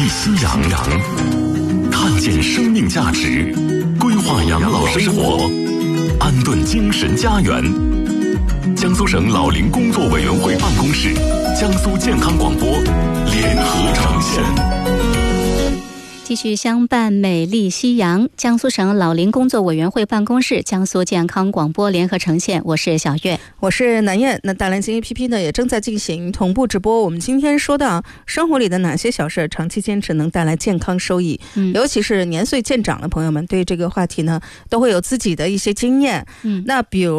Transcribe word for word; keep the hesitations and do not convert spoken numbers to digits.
丽夕阳，看见生命价值，规划养老生活，安顿精神家园。江苏省老龄工作委员会办公室、江苏健康广播联合呈现。 继续相伴美丽夕阳，江苏省老龄工作委员会办公室、江苏健康广播联合呈现。我是小月， 我是南燕。那大蓝鲸 A P P 呢也正在进行同步直播。我们今天说到生活里的哪些小事长期坚持能带来健康收益，嗯、尤其是年岁渐长的朋友们对这个话题呢都会有自己的一些经验。嗯，那比如